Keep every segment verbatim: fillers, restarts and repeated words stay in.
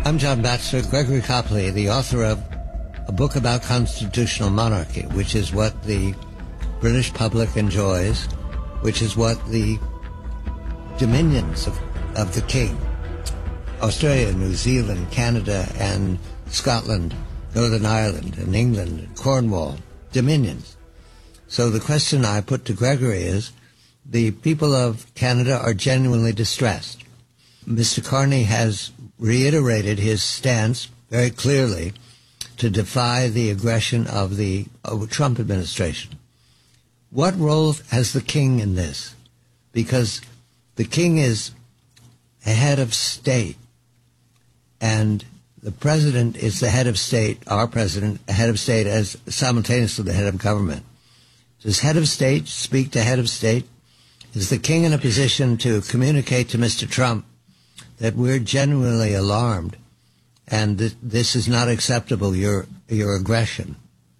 I'm John Batchelor. Gregory Copley, the author of a book about constitutional monarchy, which is what the British public enjoys, which is what the dominions of, of the king, Australia, New Zealand, Canada, and Scotland, Northern Ireland, and England, and Cornwall, dominions. So the question I put to Gregory is, the people of Canada are genuinely distressed. Mister Carney has reiterated his stance very clearly to defy the aggression of the of Trump administration. What role has the king in this? Because the king is a head of state, and the president is the head of state, our president, a head of state as simultaneously the head of government. Does head of state speak to head of state? Is the king in a position to communicate to Mister Trump that we're genuinely alarmed and that this is not acceptable, your your aggression?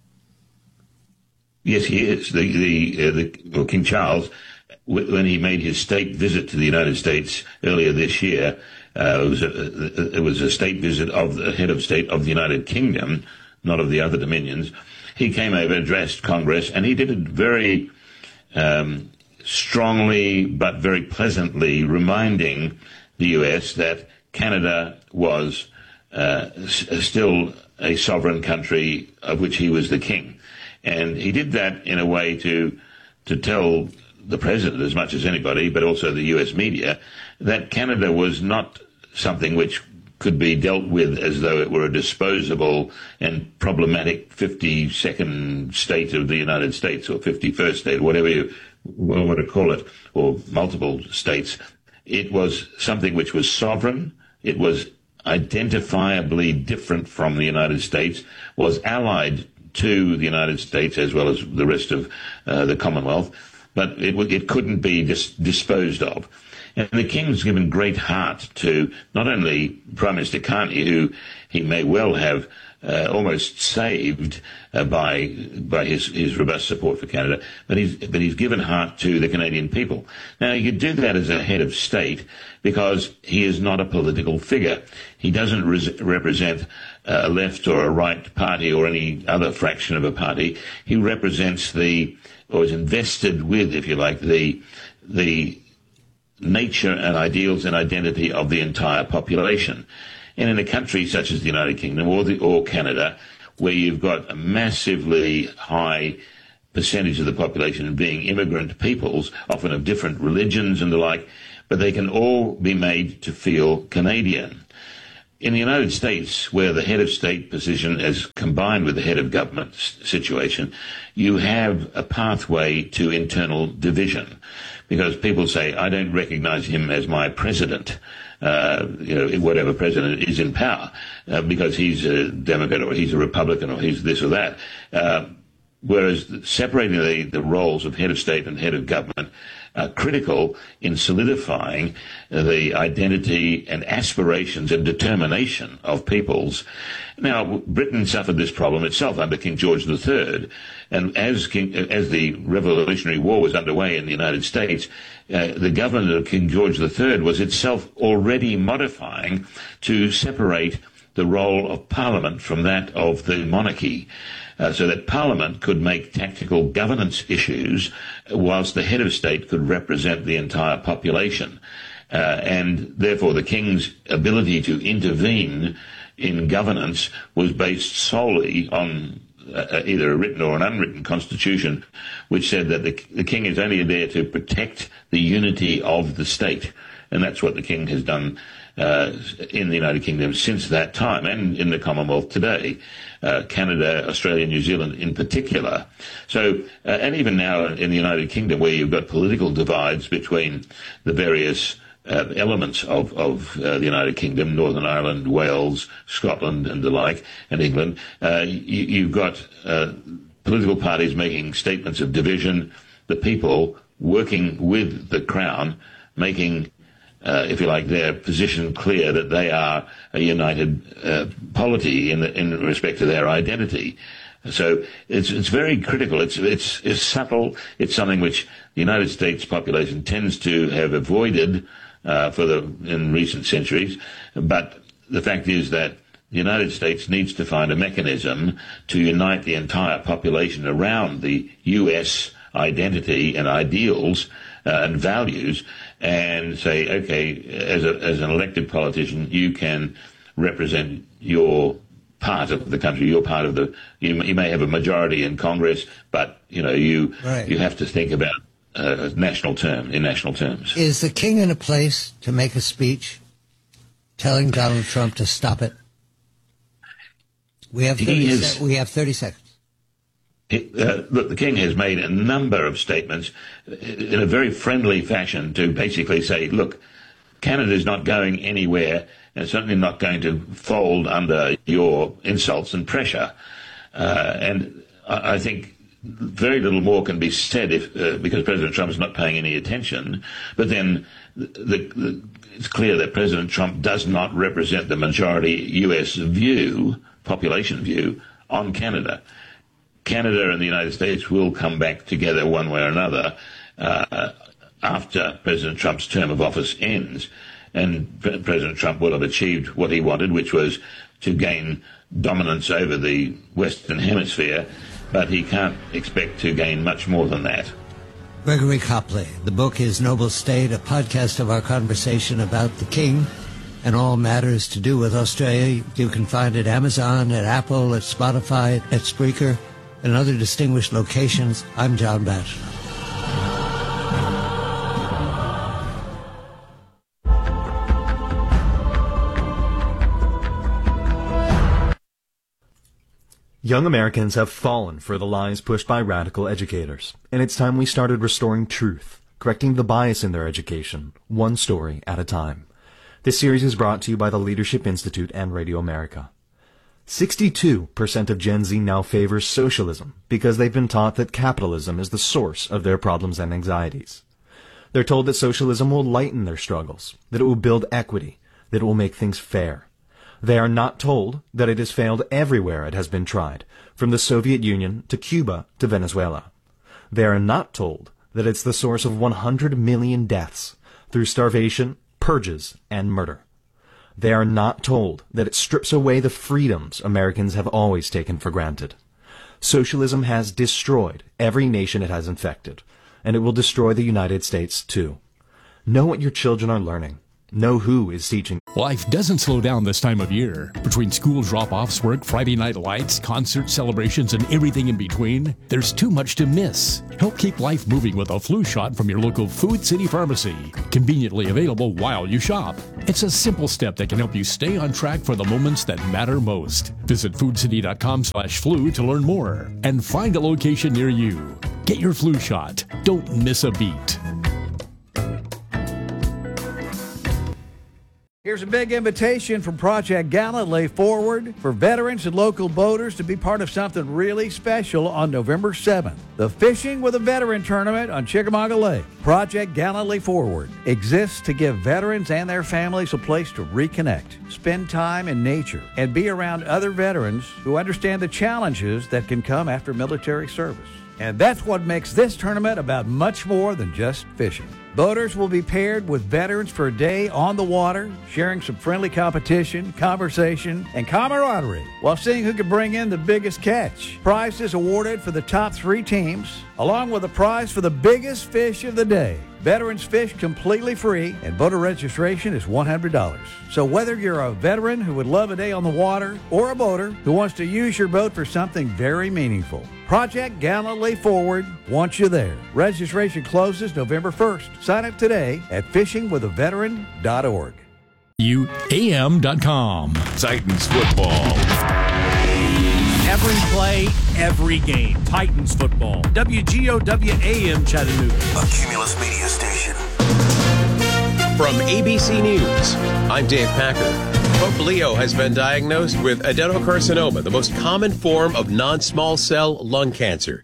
Yes, he is. The, the, uh, the well, King Charles, w- when he made his state visit to the United States earlier this year, uh, it was a, it was a state visit of the head of state of the United Kingdom, not of the other dominions. He came over, addressed Congress, and he did it very um, strongly but very pleasantly, reminding the U S that Canada was uh, s- still a sovereign country of which he was the king. And he did that in a way to to tell the president, as much as anybody, but also the U S media, that Canada was not something which could be dealt with as though it were a disposable and problematic fifty-second state of the United States, or fifty-first state, whatever you want to call it, or multiple states. It was something which was sovereign. It was identifiably different from the United States, was allied to the United States as well as the rest of uh, the Commonwealth, but it, it couldn't be dis- disposed of. And the king's given great heart to not only Prime Minister Carney, who he may well have uh, almost saved uh, by by his, his robust support for Canada, but he's but he's given heart to the Canadian people. Now, you do that as a head of state because he is not a political figure. He doesn't res- represent a left or a right party or any other fraction of a party. He represents the, or is invested with, if you like, the the nature and ideals and identity of the entire population. And in a country such as the United Kingdom or the, or Canada, where you've got a massively high percentage of the population being immigrant peoples, often of different religions and the like, but they can all be made to feel Canadian. In the United States, where the head of state position is combined with the head of government situation, you have a pathway to internal division, because people say, I don't recognize him as my president, uh, you know, whatever president is in power, uh, because he's a Democrat or he's a Republican or he's this or that. Uh, whereas separating the, the roles of head of state and head of government are critical in solidifying the identity and aspirations and determination of peoples. Now, Britain suffered this problem itself under King George the Third, and as King, as the Revolutionary War was underway in the United States, uh, the government of King George the Third was itself already modifying to separate the role of Parliament from that of the monarchy, uh, so that Parliament could make tactical governance issues whilst the head of state could represent the entire population. Uh, and therefore the King's ability to intervene in governance was based solely on uh, either a written or an unwritten constitution, which said that the, the King is only there to protect the unity of the state. And that's what the King has done uh, in the United Kingdom since that time, and in the Commonwealth today, uh, Canada, Australia, New Zealand in particular. So, uh, and even now in the United Kingdom, where you've got political divides between the various Uh, elements of, of uh, the United Kingdom, Northern Ireland, Wales, Scotland and the like, and England, uh, you, you've got uh, political parties making statements of division, the people working with the Crown, making, uh, if you like, their position clear that they are a united uh, polity in, the, in respect to their identity. So it's it's very critical. It's it's it's subtle. It's something which the United States population tends to have avoided Uh, for the in recent centuries, but the fact is that the United States needs to find a mechanism to unite the entire population around the U S identity and ideals uh, and values, and say, okay, as a, as an elected politician, you can represent your part of the country. You're part of the. You, you may have a majority in Congress, but you know you right. you have to think about uh, national term in national terms. Is the king in a place to make a speech telling Donald Trump to stop it? We have thirty. Is, se- we have thirty seconds. It, uh, look, the king has made a number of statements in a very friendly fashion to basically say, look, Canada is not going anywhere and certainly not going to fold under your insults and pressure. Uh, and I, I think very little more can be said if uh, because President Trump is not paying any attention. But then the, the, it's clear that President Trump does not represent the majority U S view, population view, on Canada. Canada and the United States will come back together one way or another uh, after President Trump's term of office ends. And Pre- President Trump will have achieved what he wanted, which was to gain dominance over the Western Hemisphere, but he can't expect to gain much more than that. Gregory Copley. The book is Noble State, a podcast of our conversation about the king and all matters to do with Australia. You can find it at Amazon, at Apple, at Spotify, at Spreaker, and other distinguished locations. I'm John Batchelor. Young Americans have fallen for the lies pushed by radical educators, and it's time we started restoring truth, correcting the bias in their education, one story at a time. This series is brought to you by the Leadership Institute and Radio America. sixty-two percent of Gen Z now favors socialism because they've been taught that capitalism is the source of their problems and anxieties. They're told that socialism will lighten their struggles, that it will build equity, that it will make things fair. They are not told that it has failed everywhere it has been tried, from the Soviet Union to Cuba to Venezuela. They are not told that it's the source of one hundred million deaths through starvation, purges, and murder. They are not told that it strips away the freedoms Americans have always taken for granted. Socialism has destroyed every nation it has infected, and it will destroy the United States too. Know what your children are learning. Know who is teaching. Life doesn't slow down this time of year. Between school drop-offs, work, Friday night lights, concert celebrations, and everything in between, there's too much to miss. Help keep life moving with a flu shot from your local Food City Pharmacy. Conveniently available while you shop. It's a simple step that can help you stay on track for the moments that matter most. Visit foodcity.com slash flu to learn more and find a location near you. Get your flu shot. Don't miss a beat. Here's a big invitation from Project Gallantly Forward for veterans and local boaters to be part of something really special on November seventh. The Fishing with a Veteran Tournament on Chickamauga Lake. Project Gallantly Forward exists to give veterans and their families a place to reconnect, spend time in nature, and be around other veterans who understand the challenges that can come after military service. And that's what makes this tournament about much more than just fishing. Boaters will be paired with veterans for a day on the water, sharing some friendly competition, conversation, and camaraderie, while seeing who can bring in the biggest catch. Prizes awarded for the top three teams, along with a prize for the biggest fish of the day. Veterans fish completely free, and boater registration is one hundred dollars. So whether you're a veteran who would love a day on the water, or a boater who wants to use your boat for something very meaningful, Project Gallantly Forward wants you there. Registration closes November first. Sign up today at fishing with a veteran dot org. U A M dot com. Titans football. Every play, every game. Titans football. W G O W A M Chattanooga. A Cumulus Media station. From A B C News, I'm Dave Packer. Pope Leo has been diagnosed with adenocarcinoma, the most common form of non-small cell lung cancer.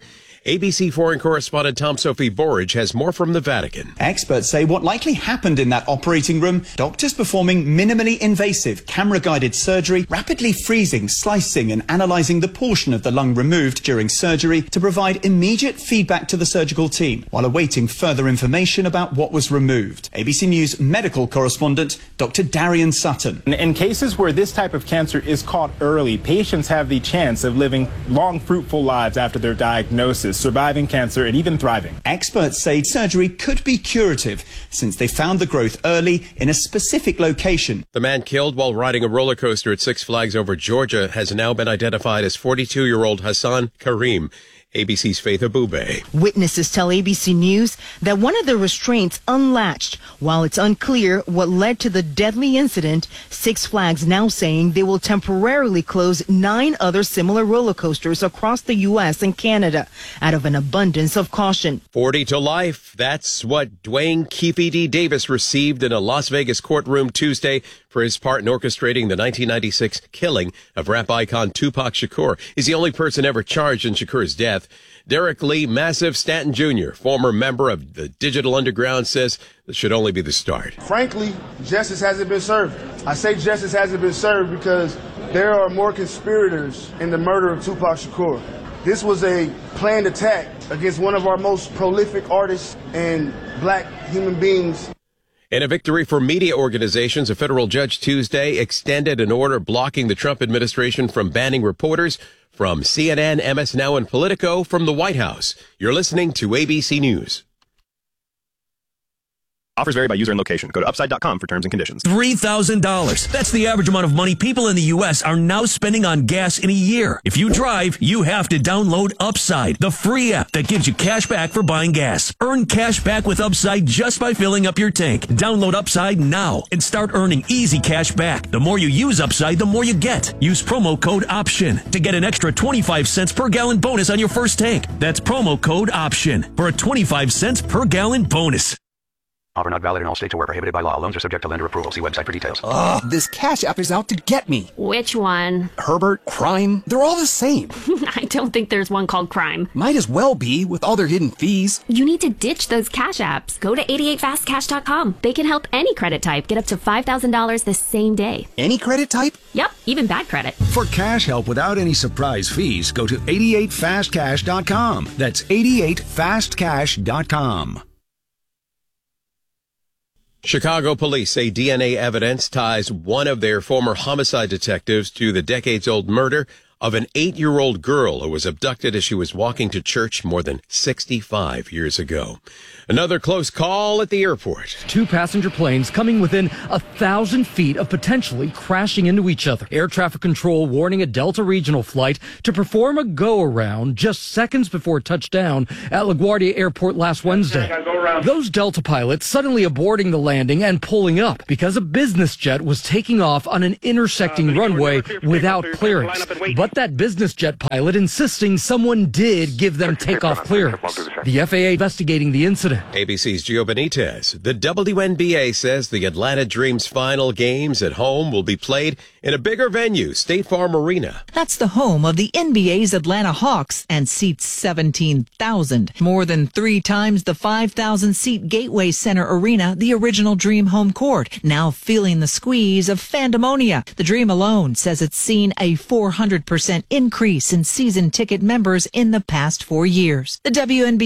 A B C foreign correspondent Tom Sophie Borage has more from the Vatican. Experts say what likely happened in that operating room, doctors performing minimally invasive camera-guided surgery, rapidly freezing, slicing and analysing the portion of the lung removed during surgery to provide immediate feedback to the surgical team while awaiting further information about what was removed. A B C News medical correspondent Doctor Darian Sutton. In cases where this type of cancer is caught early, patients have the chance of living long, fruitful lives after their diagnosis, surviving cancer and even thriving. Experts say surgery could be curative since they found the growth early in a specific location. The man killed while riding a roller coaster at Six Flags over Georgia has now been identified as forty-two-year-old Hassan Karim. A B C's Faith Abube. Witnesses tell A B C News that one of the restraints unlatched. While it's unclear what led to the deadly incident, Six Flags now saying they will temporarily close nine other similar roller coasters across the U S and Canada out of an abundance of caution. forty to life. That's what Dwayne Keefe D. Davis received in a Las Vegas courtroom Tuesday for his part in orchestrating the nineteen ninety-six killing of rap icon Tupac Shakur. He's the only person ever charged in Shakur's death. Derek Lee Massive Stanton Junior, former member of the Digital Underground, says this should only be the start. Frankly, justice hasn't been served. I say justice hasn't been served because there are more conspirators in the murder of Tupac Shakur. This was a planned attack against one of our most prolific artists and black human beings. In a victory for media organizations, a federal judge Tuesday extended an order blocking the Trump administration from banning reporters from C N N, M S Now, and Politico from the White House. You're listening to A B C News. Offers vary by user and location. Go to upside dot com for terms and conditions. three thousand dollars. That's the average amount of money people in the U S are now spending on gas in a year. If you drive, you have to download Upside, the free app that gives you cash back for buying gas. Earn cash back with Upside just by filling up your tank. Download Upside now and start earning easy cash back. The more you use Upside, the more you get. Use promo code OPTION to get an extra twenty-five cents per gallon bonus on your first tank. That's promo code OPTION for a twenty-five cents per gallon bonus. Offer not valid in all states or where prohibited by law. Loans are subject to lender approval. See website for details. Ugh, this Cash App is out to get me. Which one? Herbert, Crime, they're all the same. I don't think there's one called Crime. Might as well be, with all their hidden fees. You need to ditch those Cash Apps. Go to eighty-eight fast cash dot com. They can help any credit type get up to five thousand dollars the same day. Any credit type? Yep, even bad credit. For cash help without any surprise fees, go to eighty-eight fast cash dot com. That's eighty-eight fast cash dot com. Chicago police say D N A evidence ties one of their former homicide detectives to the decades-old murder of an eight-year-old girl who was abducted as she was walking to church more than sixty-five years ago. Another close call at the airport. Two passenger planes coming within a thousand feet of potentially crashing into each other. Air traffic control warning a Delta regional flight to perform a go-around just seconds before touchdown at LaGuardia Airport last Wednesday. Those Delta pilots suddenly aborting the landing and pulling up because a business jet was taking off on an intersecting uh, runway without clearance. But that business jet pilot insisting someone did give them takeoff clearance. The F A A investigating the incident. A B C's Gio Benitez. The W N B A says the Atlanta Dreams final games at home will be played in a bigger venue, State Farm Arena. That's the home of the N B A's Atlanta Hawks and seats seventeen thousand. More than three times the five thousand seat Gateway Center Arena, the original Dream home court, now feeling the squeeze of fandemonia. The Dream alone says it's seen a four hundred percent increase in season ticket members in the past four years. The W N B A